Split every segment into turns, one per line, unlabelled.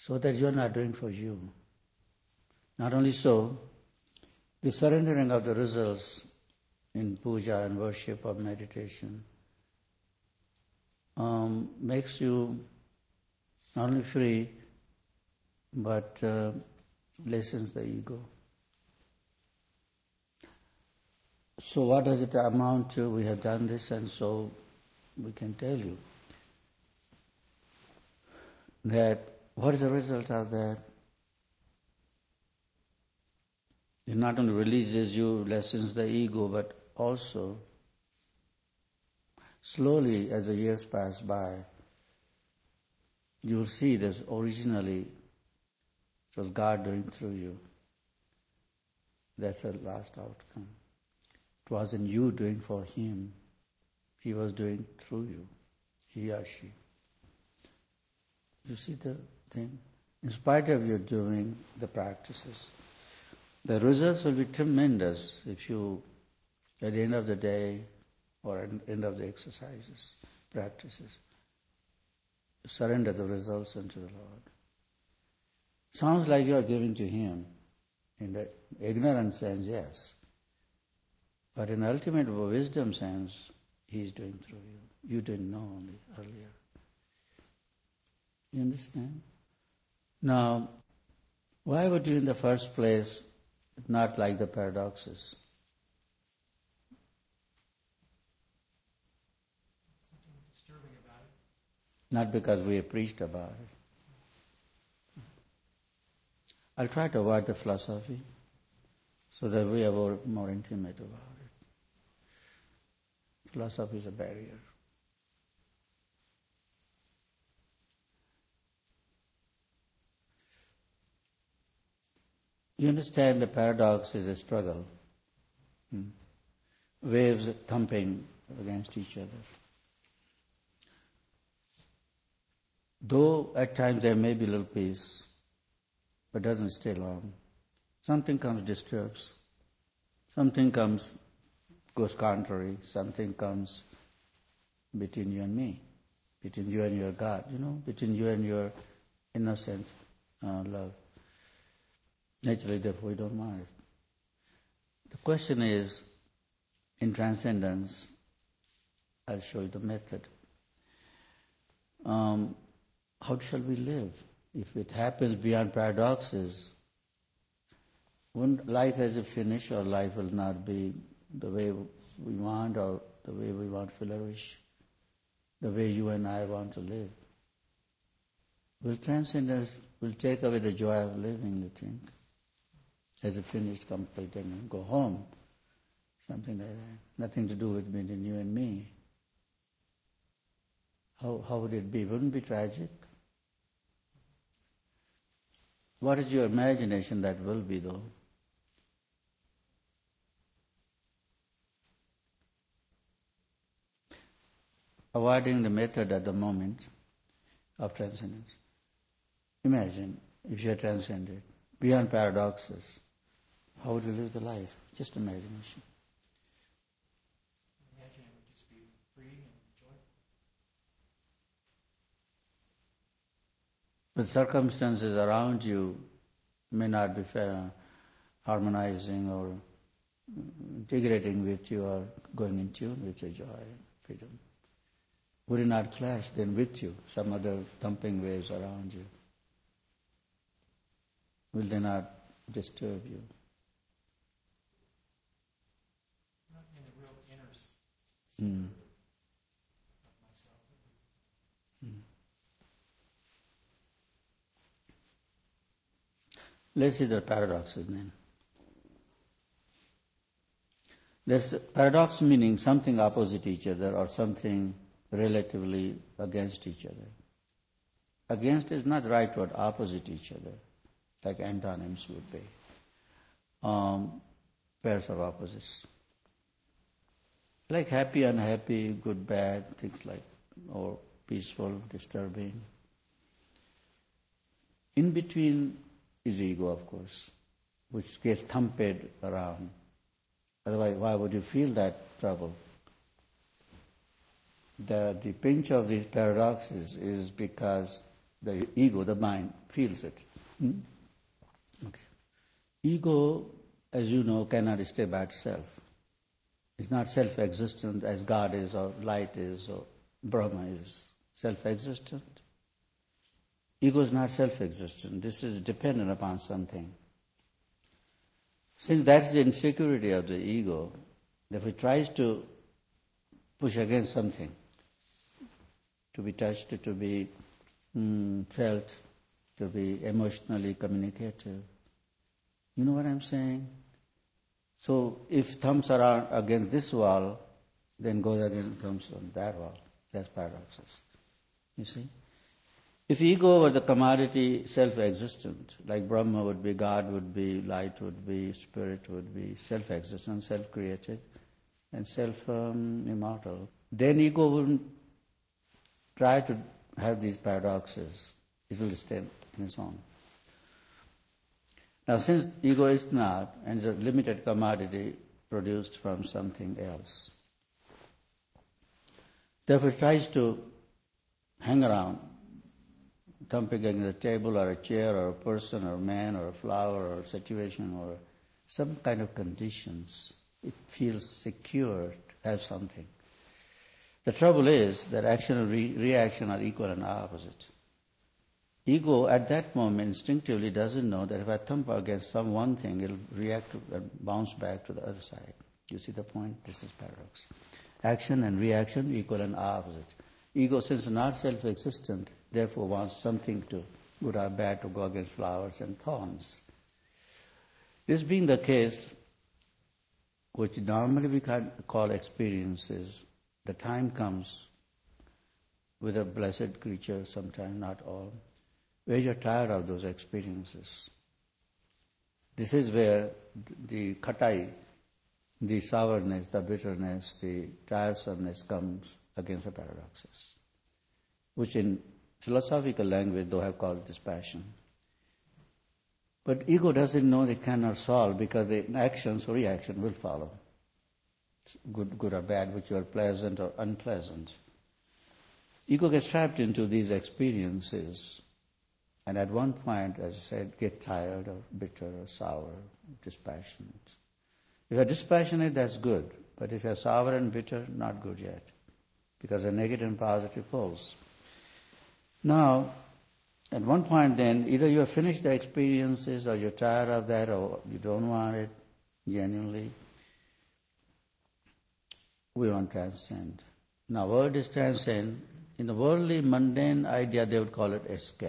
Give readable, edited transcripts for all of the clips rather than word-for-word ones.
so that you are not doing for you. Not only so, the surrendering of the results in puja and worship or meditation makes you not only free, but lessens the ego. So what does it amount to? We have done this, and so we can tell you that what is the result of that? It not only releases you, lessens the ego, but also slowly as the years pass by, you will see this originally it was God doing through you. That's the last outcome. It wasn't you doing for Him. He was doing through you, he or she. You see the thing? In spite of your doing the practices, the results will be tremendous if you, at the end of the day or at the end of the exercises, practices, surrender the results unto the Lord. Sounds like you are giving to Him. In the ignorant sense, yes. But in the ultimate wisdom sense, He is doing through you. You didn't know only earlier. You understand? Now, why would you in the first place not like the paradoxes?
Something disturbing about it.
Not because we have preached about it. I'll try to avoid the philosophy so that we are more intimate about it. Philosophy is a barrier. You understand the paradox is a struggle. Waves thumping against each other. Though at times there may be a little peace, but doesn't stay long. Something comes, disturbs. Something comes, goes contrary. Something comes between you and me, between you and your God, between you and your innocent love. Naturally, therefore, we don't mind it. The question is, in transcendence, I'll show you the method. How shall we live? If it happens beyond paradoxes, wouldn't life has a finish, or life will not be the way we want, or the way we want to flourish, the way you and I want to live? Will transcendence will take away the joy of living, you think? As a finished, complete, and go home. Something like that. Nothing to do with between you and me. How would it be? Wouldn't it be tragic? What is your imagination that will be, though? Avoiding the method at the moment of transcendence. Imagine if you are transcended, beyond paradoxes, how would you live the life? Just imagination.
Imagine it would just be free and joyful.
The circumstances around you may not be harmonizing or integrating with you or going in tune with your joy and freedom. Would it not clash then with you, some other thumping waves around you? Will they not disturb you?
Not in the real inner center of myself.
Let's see the paradoxes then. There's paradox meaning something opposite each other or something relatively against each other. Against is not the right word, opposite each other, like antonyms would be. Pairs of opposites. Like happy, unhappy, good, bad, things like, or peaceful, disturbing. In between is ego, of course, which gets thumped around. Otherwise, why would you feel that trouble? The pinch of these paradoxes is because The ego, the mind, feels it. Okay. Ego, as you know, cannot stay by itself. It's not self-existent as God is, or light is, or Brahma is self-existent. Ego is not self-existent. This is dependent upon something. Since that's the insecurity of the ego, if it tries to push against something, to be touched, to be felt, to be emotionally communicative. You know what I'm saying? So if thumbs are against this wall, then goes against thumbs on that wall. That's paradoxes. You see? If ego were the commodity self-existent, like Brahma would be, God would be, light would be, spirit would be, self-existent, self-created, and self-immortal, then ego wouldn't try to have these paradoxes. It will stay in its own. Now, since ego is not, and is a limited commodity produced from something else, therefore it tries to hang around, thumping against a table or a chair or a person or a man or a flower or a situation or some kind of conditions. It feels secure to have something. The trouble is that action and reaction are equal and opposite. Ego at that moment instinctively doesn't know that if I thump against some one thing, it'll react and bounce back to the other side. You see the point? This is paradox. Action and reaction equal and opposite. Ego, since not self-existent, therefore wants something to, good or bad, to go against flowers and thorns. This being the case, which normally we can call experiences, the time comes with a blessed creature, sometime, not all, where you're tired of those experiences. This is where the khatai, the sourness, the bitterness, the tiresomeness comes against the paradoxes, which in philosophical language though have called dispassion. But ego doesn't know it cannot solve because the actions or reaction will follow. Good or bad, which are pleasant or unpleasant. Ego gets trapped into these experiences and at one point, as I said, get tired or bitter or sour, dispassionate. If you're dispassionate, that's good. But if you're sour and bitter, not good yet. Because they're negative and positive poles. Now, at one point then, either you have finished the experiences or you're tired of that or you don't want it genuinely. We want to transcend. Now, word is transcend. In the worldly, mundane idea, they would call it escape.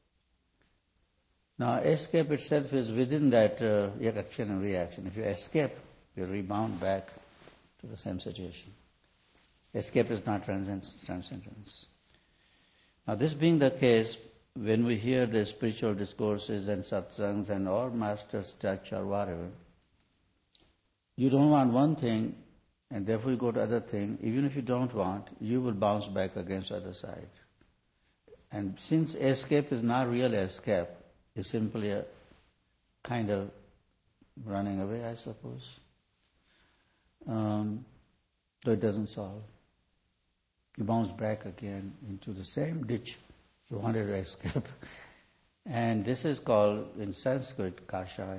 Now, escape itself is within that action and reaction. If you escape, you rebound back to the same situation. Escape is not transcendence. Now, this being the case, when we hear the spiritual discourses and satsangs and all master's touch or whatever, you don't want one thing, and therefore you go to other thing. Even if you don't want, you will bounce back against the other side. And since escape is not real escape, it's simply a kind of running away, I suppose. Though it doesn't solve. You bounce back again into the same ditch you wanted to escape. And this is called, in Sanskrit, kashaya.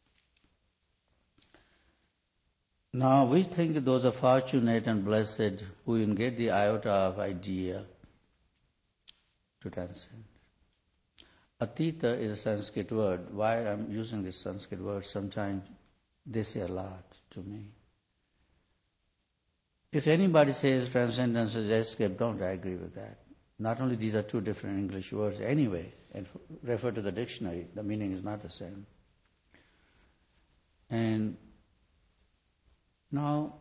Now, we think that those are fortunate and blessed who even get the iota of idea to transcend. Atita is a Sanskrit word. Why I'm using this Sanskrit word, sometimes they say a lot to me. If anybody says transcendence is escape, don't agree with that. Not only these are two different English words anyway, and refer to the dictionary, the meaning is not the same. And now,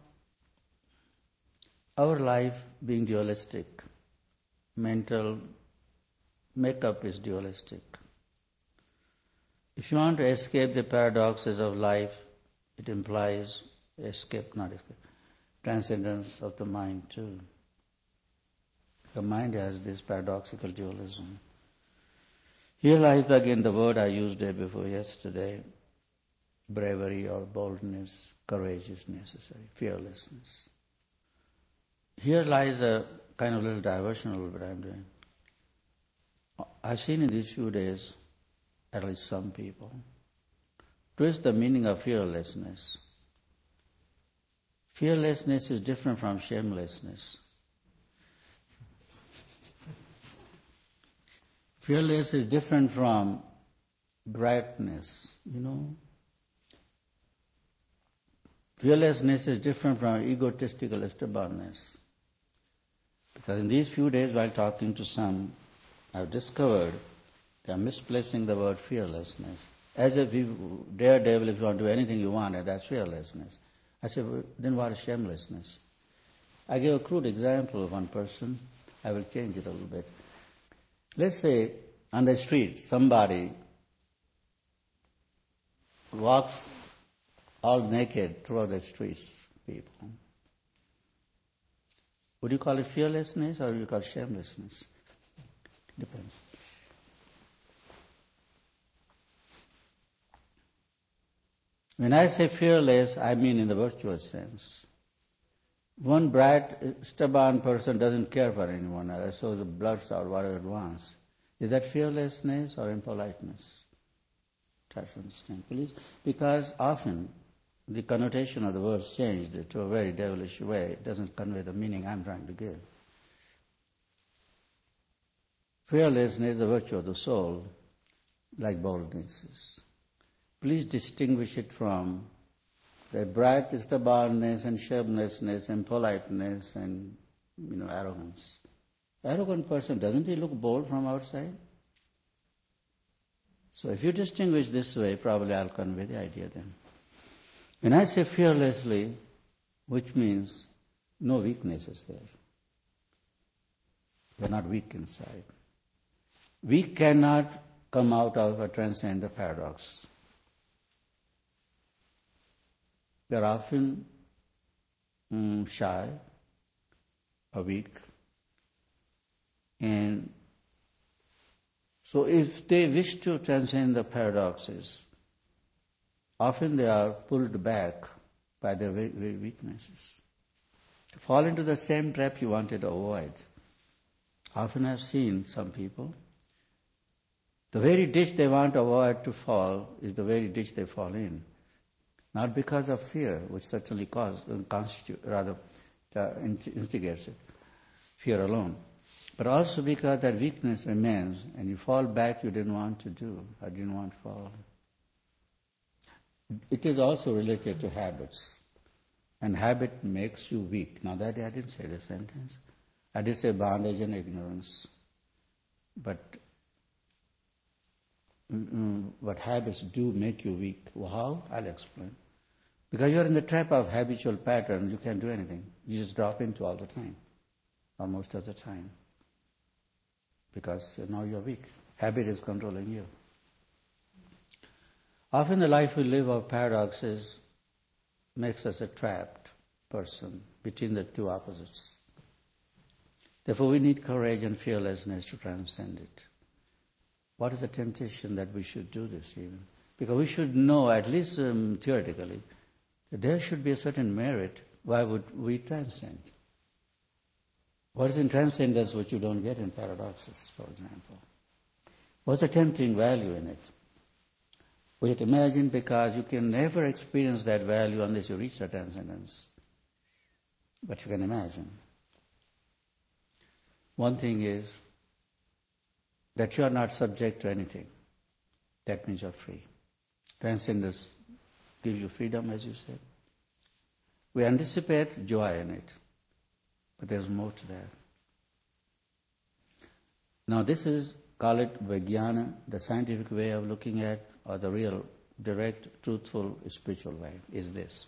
our life being dualistic, mental makeup is dualistic. If you want to escape the paradoxes of life, it implies escape, not escape, transcendence of the mind too. The mind has this paradoxical dualism. Here lies again the word I used day before yesterday, bravery or boldness, courage is necessary, fearlessness. Here lies a kind of little diversion of what I'm doing. I've seen in these few days, at least some people, twist the meaning of fearlessness. Fearlessness is different from shamelessness. Fearless is different from brightness, Fearlessness is different from egotistical stubbornness. Because in these few days while talking to some, I've discovered they are misplacing the word fearlessness. As if you daredevil, if you want to do anything you want, and that's fearlessness. I said, well, then what is shamelessness? I gave a crude example of one person. I will change it a little bit. Let's say on the street somebody walks all naked throughout the streets, people. Would you call it fearlessness or would you call it shamelessness? Depends. When I say fearless, I mean in the virtuous sense. One bright, stubborn person doesn't care for anyone else, so the blurts out whatever it wants. Is that fearlessness or impoliteness? Try to understand, please. Because often the connotation of the words changed to a very devilish way. It doesn't convey the meaning I'm trying to give. Fearlessness is a virtue of the soul, like boldness is. Please distinguish it from the bright stubbornness and shamelessness and politeness and arrogance. Arrogant person, doesn't he look bold from outside? So if you distinguish this way, probably I'll convey the idea then. When I say fearlessly, which means no weakness is there. We're not weak inside. We cannot come out of or transcend the paradox. We are often shy or weak. And so if they wish to transcend the paradoxes, often they are pulled back by their weaknesses. To fall into the same trap you wanted to avoid. Often I've seen some people, the very ditch they want to avoid to fall is the very ditch they fall in. Not because of fear, which certainly instigates it, fear alone. But also because that weakness remains and you fall back you didn't want to do, or didn't want to fall. It is also related to habits. And habit makes you weak. Now that I didn't say the sentence. I did say bondage and ignorance. But habits do make you weak. How? I'll explain. Because you're in the trap of habitual pattern, you can't do anything. You just drop into all the time, or most of the time. Because now you're weak. Habit is controlling you. Often the life we live of paradoxes makes us a trapped person between the two opposites. Therefore we need courage and fearlessness to transcend it. What is the temptation that we should do this even? Because we should know, at least theoretically, that there should be a certain merit. Why would we transcend? What is in transcendence which you don't get in paradoxes, for example? What's the tempting value in it? We have to imagine, because you can never experience that value unless you reach the transcendence. But you can imagine. One thing is that you are not subject to anything. That means you're free. Transcendence gives you freedom, as you said. We anticipate joy in it, but there's more to that. Now this is, call it Vijnana, the scientific way of looking at, or the real, direct, truthful, spiritual way, is this.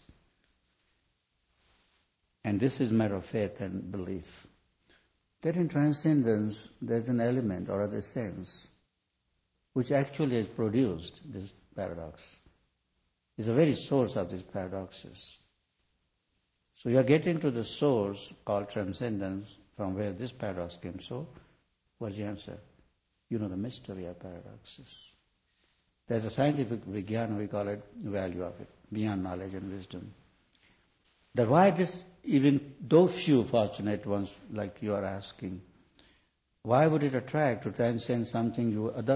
And this is matter of faith and belief. That in transcendence, there's an element or other sense which actually has produced this paradox. It's the very source of these paradoxes. So you are getting to the source called transcendence from where this paradox came. So, what's the answer? You know the mystery of paradoxes. There's a scientific Vijnana, we call it, value of it, beyond knowledge and wisdom. That why this, even though few fortunate ones like you are asking, why would it attract to transcend something you otherwise